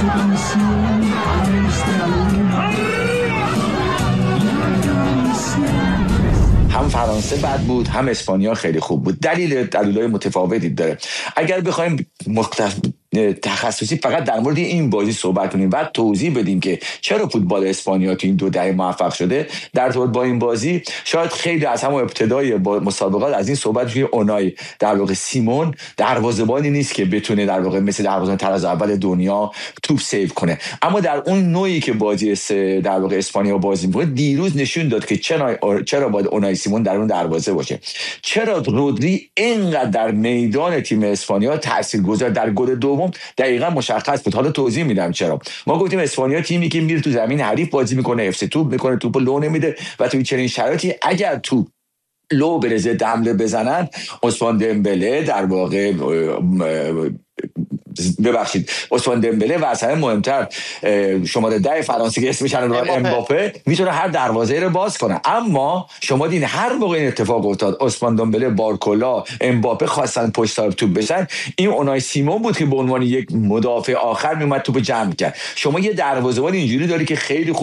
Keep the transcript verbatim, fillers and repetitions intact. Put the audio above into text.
هم فرانسه بد بود، هم اسپانیا خیلی خوب بود. دلیل دلایل متفاوتی داره. اگر بخوایم مختلف تخصصی فقط در مورد این بازی صحبت کنیم و توضیح بدیم که چرا فوتبال اسپانیا تو این دو دهه موفق شده در ارتباط با این بازی، شاید خیلی از همون ابتدای مسابقات از این صحبت که اونای در واقع سیمون دروازه‌بانی نیست که بتونه در واقع مثل دروازه‌بان طراز اول دنیا توپ سیو کنه، اما در اون نوعی که بازی در واقع اسپانیا بازی می‌کنه دیروز نشون داد که چرا چرا باید اونای سیمون در اون دروازه باشه، چرا رودری اینقدر در میدان تیم اسپانیا تاثیرگذار در گل دوم دقیقاً مشخص بود. حالا توضیح میدم چرا. ما گفتیم اسپانیا تیمی که میره تو زمین حریف بازی میکنه، افس توپ میکنه، توپو لو نمیده و توی چنین شرایطی اگر توپ لو برزه حمله بزنن، عثمان دمبله در واقع ببخشید عثمان دمبله و اصلا مهمتر شماره ده فرانسه که اسمش رو امباپه میتونه هر دروازه رو باز کنه. اما شما دیدین هر موقع این اتفاق افتاد عثمان دمبله، بارکولا، امباپه خواستن پشت سر توپ بشن، این اونای سیمون بود که به عنوان یک مدافع آخر میومد توپ جمع کرد. شما یه دروازه‌بان اینجوری داری که خیلی خوب